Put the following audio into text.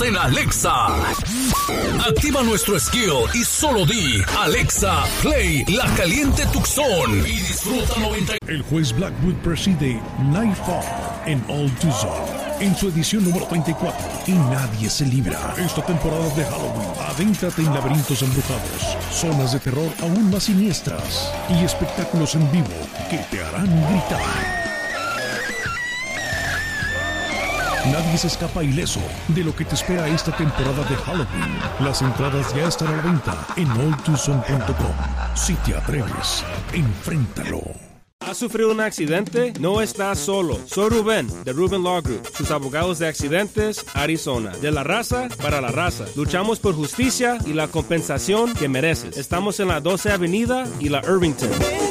en Alexa. Activa nuestro skill y solo di Alexa, play La Caliente Tucson y disfruta 90. El juez Blackwood preside Nightfall en All Tucson en su edición número 34 y nadie se libra. Esta temporada de Halloween, adéntrate en laberintos embrujados, zonas de terror aún más siniestras y espectáculos en vivo que te harán gritar. Nadie se escapa ileso de lo que te espera esta temporada de Halloween. Las entradas ya están a la venta en alltucson.com. Si te atreves, enfréntalo. ¿Has sufrido un accidente? No estás solo. Soy Rubén, de Rubén Law Group, sus abogados de accidentes, Arizona. De la raza para la raza. Luchamos por justicia y la compensación que mereces. Estamos en la 12 Avenida y la Irvington.